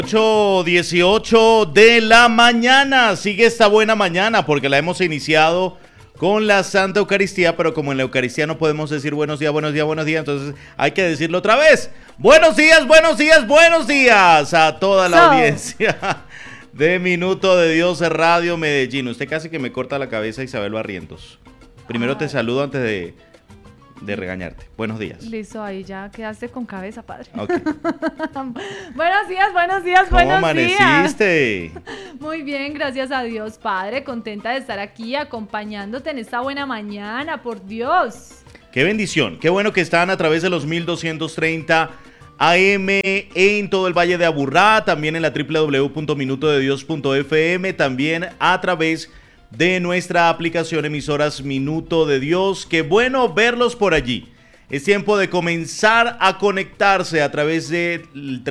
8:18 de la mañana. Sigue esta buena mañana porque la hemos iniciado con la Santa Eucaristía, pero como en la Eucaristía no podemos decir buenos días, buenos días, buenos días, entonces hay que decirlo otra vez. Buenos días, buenos días, buenos días a toda la audiencia de Minuto de Dios Radio Medellín. Usted casi que me corta la cabeza, Isabel Barrientos. Primero te saludo antes de regañarte. Buenos días. Listo, ahí ya quedaste con cabeza, padre. Okay. Buenos días, buenos días, ¿Cómo buenos amaneciste? días. Muy bien, gracias a Dios, padre. Contenta de estar aquí acompañándote en esta buena mañana, por Dios. Qué bendición. Qué bueno que están a través de los 1230 AM en todo el Valle de Aburrá, también en la www.minutodedios.fm, también a través de nuestra aplicación emisoras Minuto de Dios. Qué bueno verlos por allí. Es tiempo de comenzar a conectarse a través del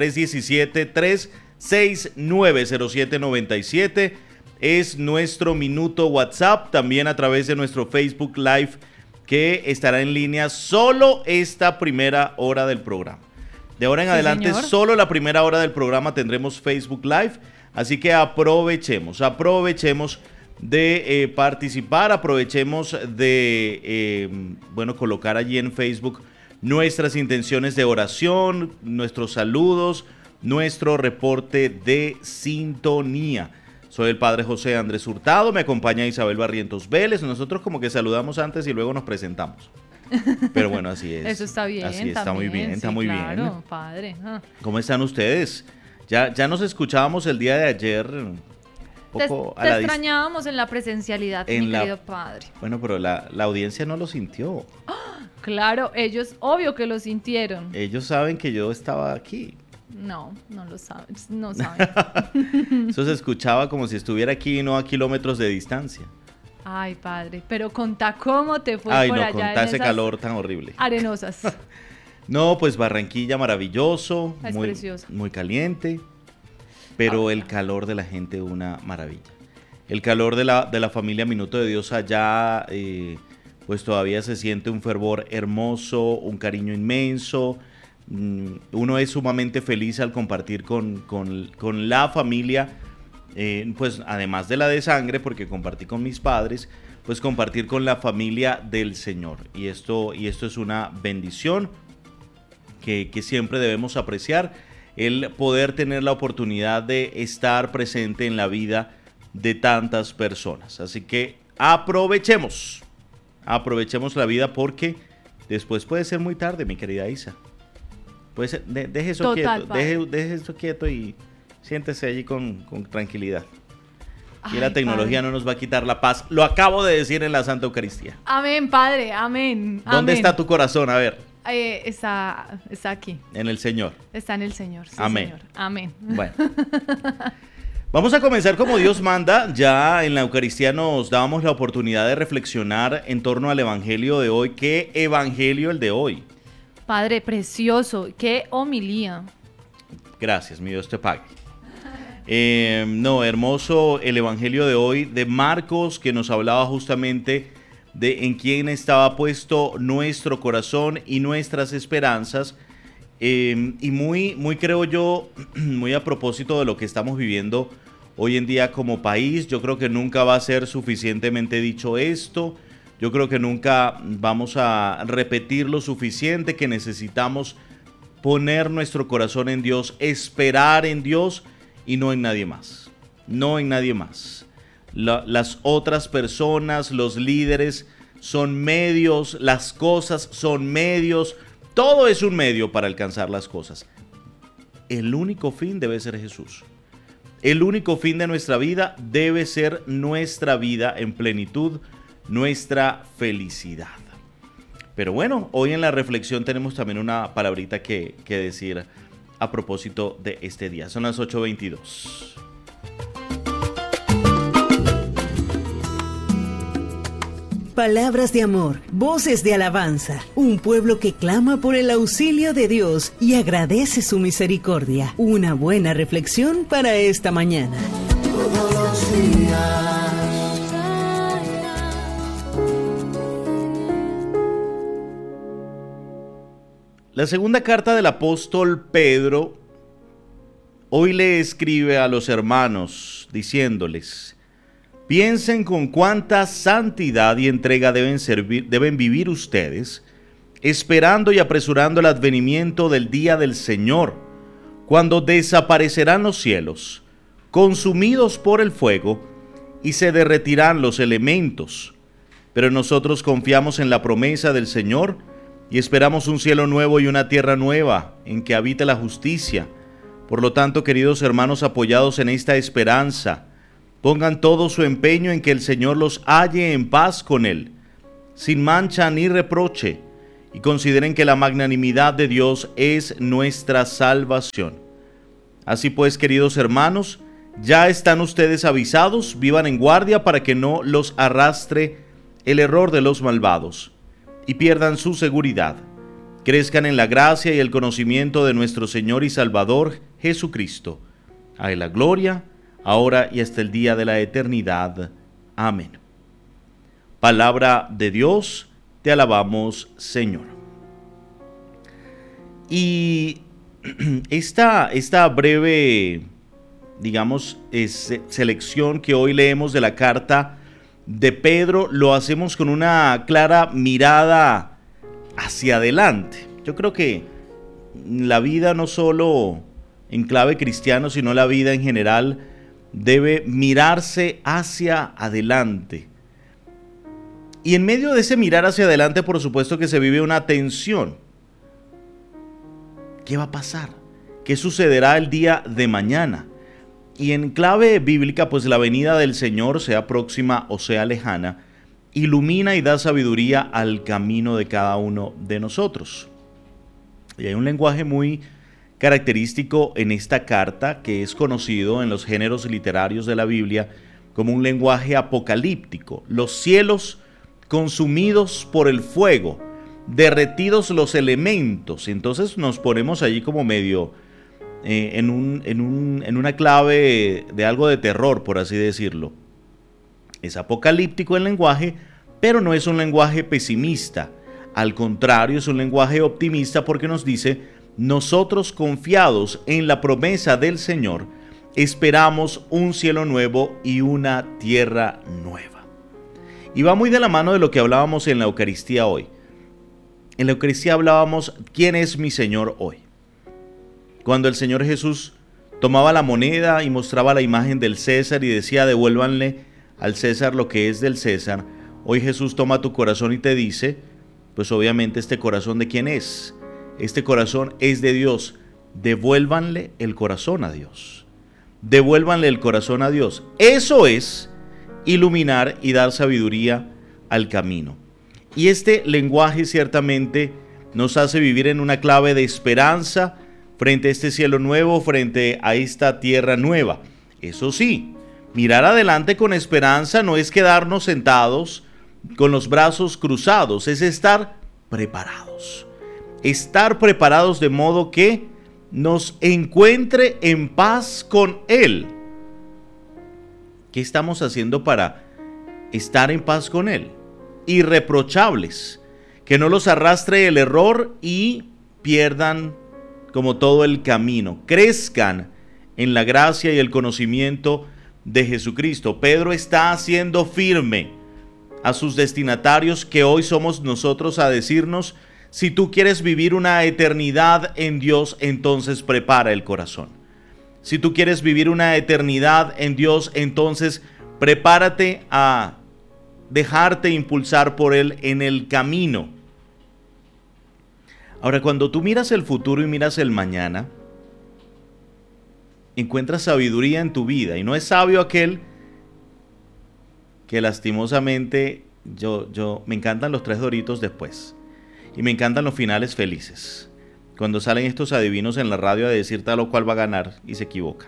317-369-0797. Es nuestro minuto WhatsApp, también a través de nuestro Facebook Live, que estará en línea solo esta primera hora del programa. De ahora en adelante, señor. Solo la primera hora del programa tendremos Facebook Live, así que aprovechemos de participar, aprovechemos de colocar allí en Facebook nuestras intenciones de oración, nuestros saludos, nuestro reporte de sintonía. Soy el padre José Andrés Hurtado, me acompaña Isabel Barrientos Vélez. Nosotros como que saludamos antes y luego nos presentamos. Pero bueno, así es. Eso está bien. Así es, está también, muy bien, está muy bien. Claro, padre. ¿Cómo están ustedes? Ya nos escuchábamos el día de ayer. Te extrañábamos en la presencialidad, mi querido padre. Bueno, pero la audiencia no lo sintió. Claro, ellos obvio que lo sintieron. Ellos saben que yo estaba aquí. No lo saben, no saben. Eso se escuchaba como si estuviera aquí, no a kilómetros de distancia. Ay, padre, pero contá cómo te fue por allá. Contá ese calor tan horrible. Arenosas. No, pues Barranquilla maravilloso, Es precioso. Muy caliente. Pero el calor de la gente, una maravilla. El calor de la familia Minuto de Dios allá, pues todavía se siente un fervor hermoso, un cariño inmenso. Uno es sumamente feliz al compartir con la familia, pues además de la de sangre, porque compartí con mis padres, pues compartir con la familia del Señor. Y esto es una bendición que siempre debemos apreciar. El poder tener la oportunidad de estar presente en la vida de tantas personas. Así que aprovechemos la vida porque después puede ser muy tarde, mi querida Isa. Pues deje eso Total, quieto, deje eso quieto y siéntese allí con tranquilidad. Y Ay, la tecnología padre. no nos va a quitar la paz. Lo acabo de decir en la Santa Eucaristía. Amén, padre, amén. ¿Dónde amén. está tu corazón? A ver. Está aquí. En el Señor. Está en el Señor. Sí, Amén. Señor. Amén. Bueno. Vamos a comenzar como Dios manda. Ya en la Eucaristía nos dábamos la oportunidad de reflexionar en torno al Evangelio de hoy. ¿Qué Evangelio el de hoy? Padre, precioso. Qué homilía. Gracias, mi Dios te pague. Hermoso el Evangelio de hoy de Marcos, que nos hablaba justamente de en quién estaba puesto nuestro corazón y nuestras esperanzas, y muy creo yo, muy a propósito de lo que estamos viviendo hoy en día como país. Yo creo que nunca va a ser suficientemente dicho esto. Yo creo que nunca vamos a repetir lo suficiente que necesitamos poner nuestro corazón en Dios, esperar en Dios y no en nadie más. No en nadie más. Las otras personas, los líderes son medios, las cosas son medios, todo es un medio para alcanzar las cosas. El único fin debe ser Jesús. El único fin de nuestra vida debe ser nuestra vida en plenitud, nuestra felicidad. Pero bueno, hoy en la reflexión tenemos también una palabrita que decir a propósito de este día. Son las 8:22. Palabras de amor, voces de alabanza, un pueblo que clama por el auxilio de Dios y agradece su misericordia. Una buena reflexión para esta mañana. Todos los días. La segunda carta del apóstol Pedro hoy le escribe a los hermanos diciéndoles: piensen con cuánta santidad y entrega deben vivir ustedes, esperando y apresurando el advenimiento del día del Señor, cuando desaparecerán los cielos, consumidos por el fuego, y se derretirán los elementos. Pero nosotros confiamos en la promesa del Señor y esperamos un cielo nuevo y una tierra nueva en que habite la justicia. Por lo tanto, queridos hermanos, apoyados en esta esperanza, pongan todo su empeño en que el Señor los halle en paz con Él, sin mancha ni reproche, y consideren que la magnanimidad de Dios es nuestra salvación. Así pues, queridos hermanos, ya están ustedes avisados, vivan en guardia para que no los arrastre el error de los malvados y pierdan su seguridad. Crezcan en la gracia y el conocimiento de nuestro Señor y Salvador Jesucristo. A Él la gloria, ahora y hasta el día de la eternidad. Amén. Palabra de Dios, te alabamos, Señor. Y esta breve, selección que hoy leemos de la carta de Pedro, lo hacemos con una clara mirada hacia adelante. Yo creo que la vida, no solo en clave cristiano, sino la vida en general, debe mirarse hacia adelante. Y en medio de ese mirar hacia adelante, por supuesto que se vive una tensión. ¿Qué va a pasar? ¿Qué sucederá el día de mañana? Y en clave bíblica, pues la venida del Señor, sea próxima o sea lejana, ilumina y da sabiduría al camino de cada uno de nosotros. Y hay un lenguaje muy característico en esta carta que es conocido en los géneros literarios de la Biblia como un lenguaje apocalíptico. Los cielos consumidos por el fuego, derretidos los elementos. Entonces nos ponemos allí como medio en una clave de algo de terror, por así decirlo. Es apocalíptico el lenguaje, pero no es un lenguaje pesimista. Al contrario, es un lenguaje optimista porque nos dice: nosotros, confiados en la promesa del Señor, esperamos un cielo nuevo y una tierra nueva. Y va muy de la mano de lo que hablábamos en la Eucaristía hoy. En la Eucaristía hablábamos: ¿quién es mi Señor hoy? Cuando el Señor Jesús tomaba la moneda y mostraba la imagen del César y decía: devuélvanle al César lo que es del César. Hoy Jesús toma tu corazón y te dice: pues obviamente este corazón, ¿de quién es? Este corazón es de Dios. Devuélvanle el corazón a Dios. Devuélvanle el corazón a Dios. Eso es iluminar y dar sabiduría al camino. Y este lenguaje ciertamente nos hace vivir en una clave de esperanza frente a este cielo nuevo, frente a esta tierra nueva. Eso sí, mirar adelante con esperanza no es quedarnos sentados con los brazos cruzados, es estar preparados. Estar preparados de modo que nos encuentre en paz con Él. ¿Qué estamos haciendo para estar en paz con Él? Irreprochables, que no los arrastre el error y pierdan como todo el camino, crezcan en la gracia y el conocimiento de Jesucristo. Pedro está haciendo firme a sus destinatarios, que hoy somos nosotros, a decirnos: si tú quieres vivir una eternidad en Dios, entonces prepara el corazón. Si tú quieres vivir una eternidad en Dios, entonces prepárate a dejarte impulsar por Él en el camino. Ahora, cuando tú miras el futuro y miras el mañana, encuentras sabiduría en tu vida. Y no es sabio aquel que lastimosamente, me encantan los 3 Doritos después. Y me encantan los finales felices. Cuando salen estos adivinos en la radio a decir tal o cual va a ganar y se equivocan.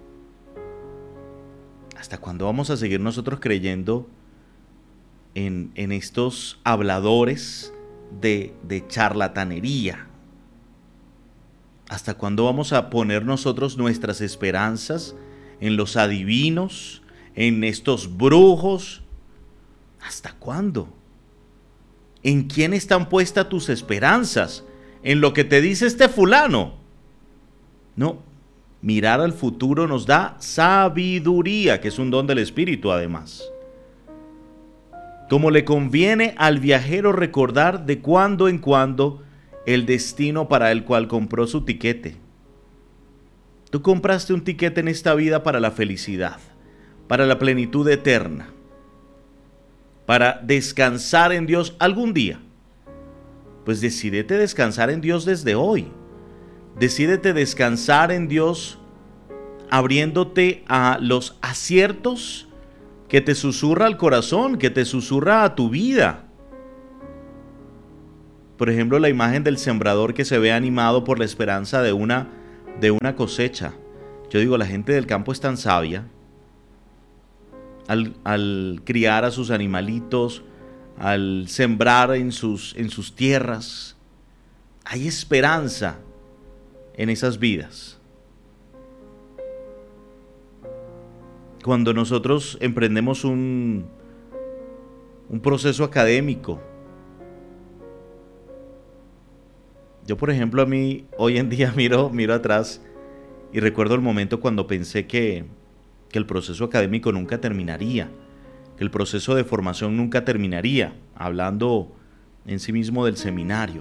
¿Hasta cuándo vamos a seguir nosotros creyendo en estos habladores de charlatanería? ¿Hasta cuándo vamos a poner nosotros nuestras esperanzas en los adivinos, en estos brujos? ¿Hasta cuándo? ¿En quién están puestas tus esperanzas? ¿En lo que te dice este fulano? No, Mirar al futuro nos da sabiduría, que es un don del Espíritu además. Como le conviene al viajero recordar de cuando en cuando el destino para el cual compró su tiquete. Tú compraste un tiquete en esta vida para la felicidad, para la plenitud eterna, para descansar en Dios algún día. Pues decídete descansar en Dios desde hoy. Decídete descansar en Dios abriéndote a los aciertos que te susurra al corazón, que te susurra a tu vida. Por ejemplo, la imagen del sembrador que se ve animado por la esperanza de una cosecha. Yo digo, la gente del campo es tan sabia al criar a sus animalitos, al sembrar en sus tierras. Hay esperanza en esas vidas. Cuando nosotros emprendemos un proceso académico, yo por ejemplo, a mí hoy en día miro atrás y recuerdo el momento cuando pensé que el proceso académico nunca terminaría, que el proceso de formación nunca terminaría, hablando en sí mismo del seminario.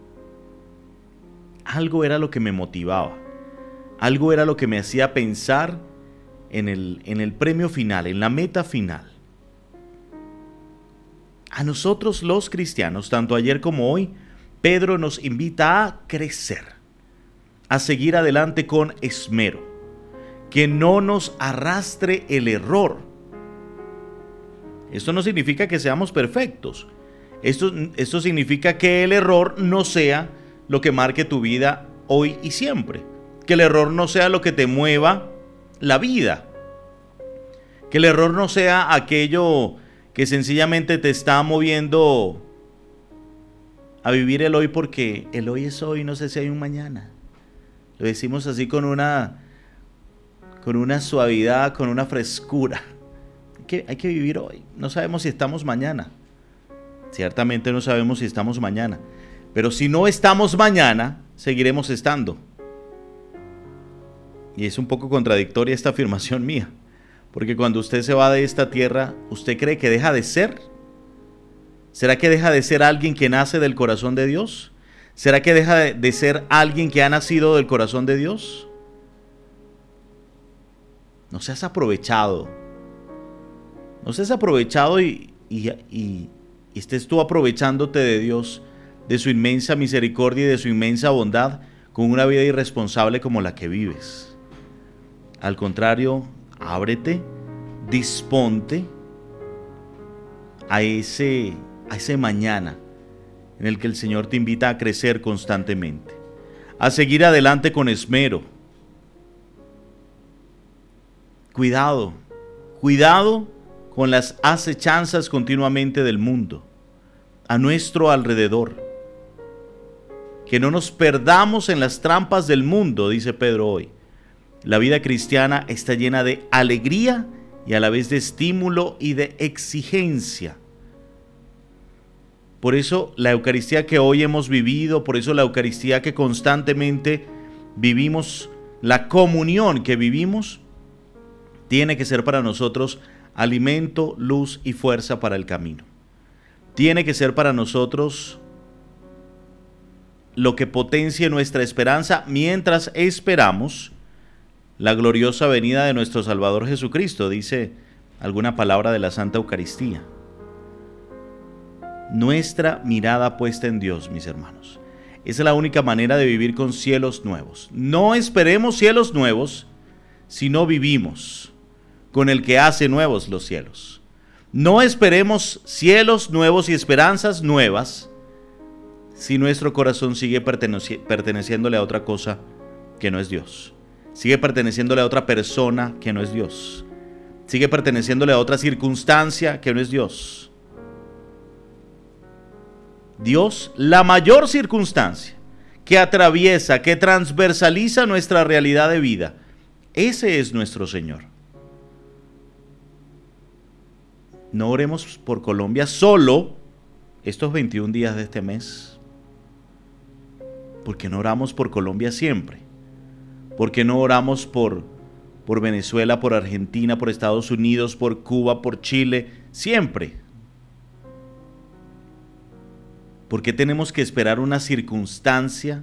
Algo era lo que me motivaba, algo era lo que me hacía pensar en el premio final, en la meta final. A nosotros los cristianos, tanto ayer como hoy, Pedro nos invita a crecer, a seguir adelante con esmero, que no nos arrastre el error. Esto no significa que seamos perfectos. Esto significa que el error no sea lo que marque tu vida hoy y siempre. Que el error no sea lo que te mueva la vida. Que el error no sea aquello que sencillamente te está moviendo a vivir el hoy, porque el hoy es hoy, no sé si hay un mañana. Lo decimos así con una suavidad, con una frescura. Hay que vivir hoy. No sabemos si estamos mañana. Ciertamente no sabemos si estamos mañana. Pero si no estamos mañana, seguiremos estando. Y es un poco contradictoria esta afirmación mía. Porque cuando usted se va de esta tierra, ¿usted cree que deja de ser? ¿Será que deja de ser alguien que nace del corazón de Dios? ¿Será que deja de ser alguien que ha nacido del corazón de Dios? No seas aprovechado. No seas aprovechado y estés tú aprovechándote de Dios, de su inmensa misericordia y de su inmensa bondad, con una vida irresponsable como la que vives. Al contrario, ábrete, disponte a ese mañana en el que el Señor te invita a crecer constantemente, a seguir adelante con esmero. Cuidado con las acechanzas continuamente del mundo a nuestro alrededor. Que no nos perdamos en las trampas del mundo, dice Pedro hoy. La vida cristiana está llena de alegría y a la vez de estímulo y de exigencia. Por eso la Eucaristía que hoy hemos vivido, por eso la Eucaristía que constantemente vivimos, la comunión que vivimos, tiene que ser para nosotros alimento, luz y fuerza para el camino. Tiene que ser para nosotros lo que potencie nuestra esperanza mientras esperamos la gloriosa venida de nuestro Salvador Jesucristo, dice alguna palabra de la Santa Eucaristía. Nuestra mirada puesta en Dios, mis hermanos. Esa es la única manera de vivir con cielos nuevos. No esperemos cielos nuevos si no vivimos con el que hace nuevos los cielos. No esperemos cielos nuevos y esperanzas nuevas si nuestro corazón sigue perteneciéndole a otra cosa que no es Dios. Sigue perteneciéndole a otra persona que no es Dios. Sigue perteneciéndole a otra circunstancia que no es Dios. Dios, la mayor circunstancia que atraviesa, que transversaliza nuestra realidad de vida, ese es nuestro Señor. No oremos por Colombia solo estos 21 días de este mes. ¿Por qué no oramos por Colombia siempre? ¿Por qué no oramos por Venezuela, por Argentina, por Estados Unidos, por Cuba, por Chile? Siempre. ¿Por qué tenemos que esperar una circunstancia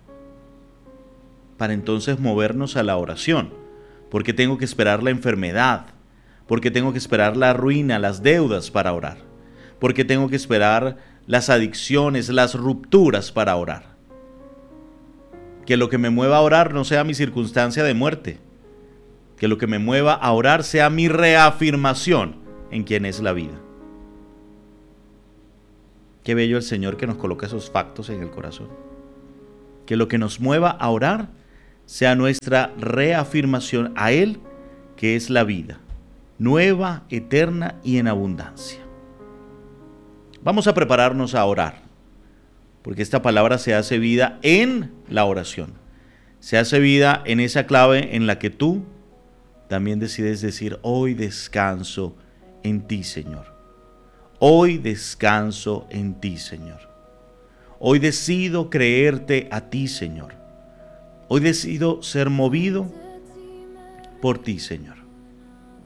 para entonces movernos a la oración? ¿Por qué tengo que esperar la enfermedad? ¿Por qué tengo que esperar la ruina, las deudas para orar? ¿Por qué tengo que esperar las adicciones, las rupturas para orar? Que lo que me mueva a orar no sea mi circunstancia de muerte. Que lo que me mueva a orar sea mi reafirmación en quién es la vida. Qué bello el Señor que nos coloca esos factos en el corazón. Que lo que nos mueva a orar sea nuestra reafirmación a Él, que es la vida, nueva, eterna y en abundancia. Vamos a prepararnos a orar, porque esta palabra se hace vida en la oración. Se hace vida en esa clave en la que tú también decides decir: hoy descanso en ti, Señor. Hoy descanso en ti, Señor. Hoy decido creerte a ti, Señor. Hoy decido ser movido por ti, Señor.